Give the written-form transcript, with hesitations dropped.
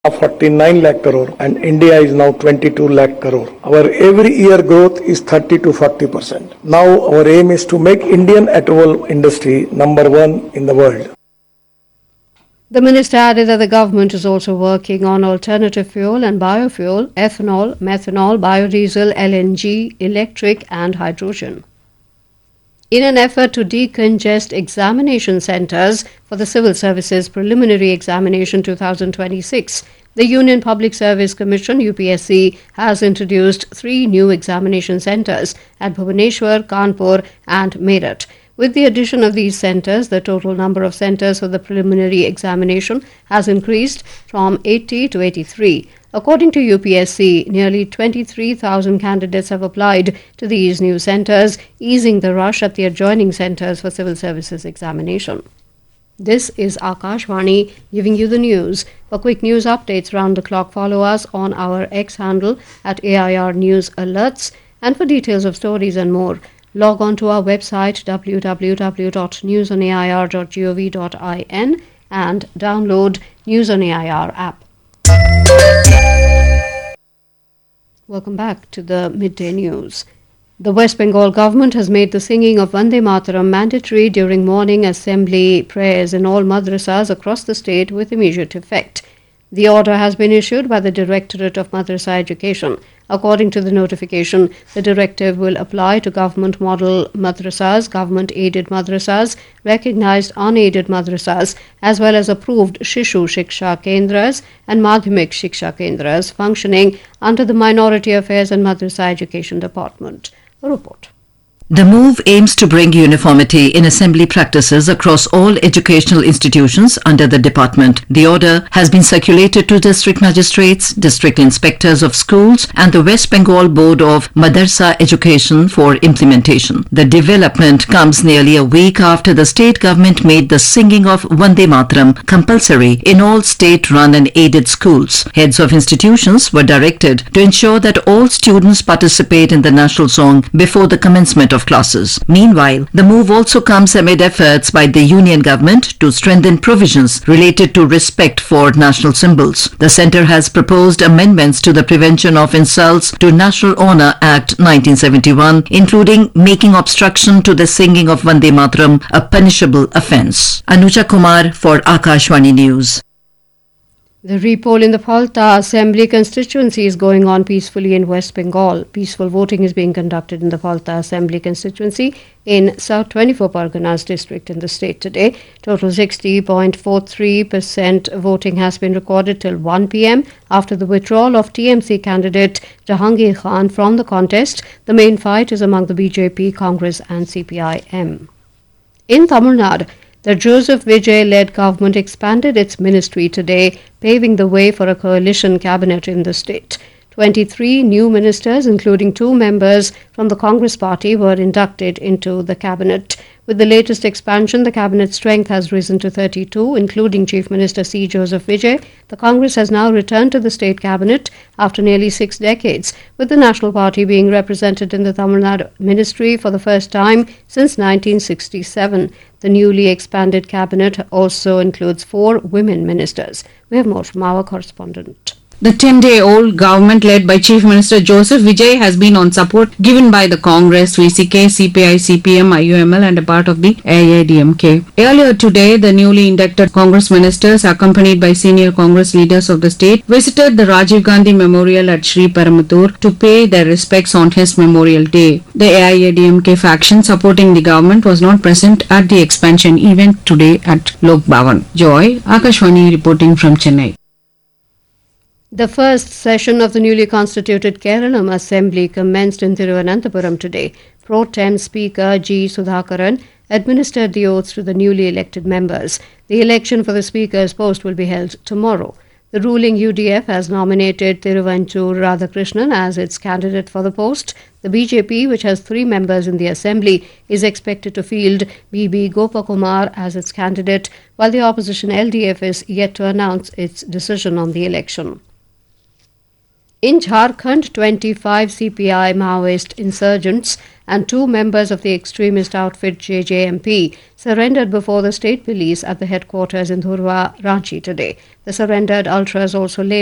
49 lakh crore and India is now 22 lakh crore. Our every year growth is 30 to 40%. Now our aim is to make Indian automobile industry number one in the world. The minister added that the government is also working on alternative fuel and biofuel, ethanol, methanol, biodiesel, LNG, electric and hydrogen. In an effort to decongest examination centres for the Civil Services Preliminary Examination 2026, the Union Public Service Commission UPSC has introduced 3 new examination centres at Bhubaneswar, Kanpur and Meerut. With the addition of these centres, the total number of centres for the preliminary examination has increased from 80 to 83. According to UPSC, nearly 23,000 candidates have applied to these new centres, easing the rush at the adjoining centres for civil services examination. This is Akashvani giving you the news. For quick news updates round the clock, follow us on our X handle at AIR News Alerts, and for details of stories and more, log on to our website www.newsonair.gov.in and download News on AIR app. Welcome back to the midday news. The West Bengal government has made the singing of Vande Mataram mandatory during morning assembly prayers in all madrasas across the state with immediate effect. The order has been issued by the Directorate of Madrasa Education. According to the notification, the directive will apply to government model madrasas, government-aided madrasas, recognized unaided madrasas, as well as approved Shishu Shiksha Kendras and Madhyamik Shiksha Kendras functioning under the Minority Affairs and Madrasa Education Department. A report. The move aims to bring uniformity in assembly practices across all educational institutions under the department. The order has been circulated to district magistrates, district inspectors of schools and the West Bengal Board of Madarsa Education for implementation. The development comes nearly a week after the state government made the singing of Vande Mataram compulsory in all state-run and aided schools. Heads of institutions were directed to ensure that all students participate in the national song before the commencement of classes. Meanwhile, the move also comes amid efforts by the union government to strengthen provisions related to respect for national symbols. The centre has proposed amendments to the Prevention of Insults to National Honour Act 1971, including making obstruction to the singing of Vande Mataram a punishable offence. Anuja Kumar for Akashvani News. The repoll in the Phalta Assembly constituency is going on peacefully in West Bengal. Peaceful voting is being conducted in the Phalta Assembly constituency in South 24 Parganas district in the state today. Total 60.43% voting has been recorded till 1 p.m. after the withdrawal of TMC candidate Jahangir Khan from the contest. The main fight is among the BJP, Congress and CPIM. In Tamil Nadu, the Joseph Vijay-led government expanded its ministry today, paving the way for a coalition cabinet in the state. 23 new ministers, including 2 members from the Congress party, were inducted into the cabinet. With the latest expansion, the cabinet strength has risen to 32, including Chief Minister C. Joseph Vijay. The Congress has now returned to the state cabinet after nearly 6 decades, with the National Party being represented in the Tamil Nadu ministry for the first time since 1967. The newly expanded cabinet also includes 4 women ministers. We have more from our correspondent. The 10-day-old government led by Chief Minister Joseph Vijay has been on support given by the Congress, VCK, CPI, CPM, IUML and a part of the AIADMK. Earlier today, the newly inducted Congress ministers, accompanied by senior Congress leaders of the state, visited the Rajiv Gandhi Memorial at Sri Paramattur to pay their respects on his Memorial Day. The AIADMK faction supporting the government was not present at the expansion event today at Lok Bhavan. Joy, Akashvani reporting from Chennai. The first session of the newly constituted Keralam Assembly commenced in Thiruvananthapuram today. Pro Tem Speaker G. Sudhakaran administered the oaths to the newly elected members. The election for the Speaker's post will be held tomorrow. The ruling UDF has nominated Thiruvanchur Radhakrishnan as its candidate for the post. The BJP, which has 3 members in the Assembly, is expected to field B.B. Gopakumar as its candidate, while the opposition LDF is yet to announce its decision on the election. In Jharkhand, 25 CPI Maoist insurgents and 2 members of the extremist outfit JJMP surrendered before the state police at the headquarters in Dhurwa, Ranchi today. The surrendered ultras also laid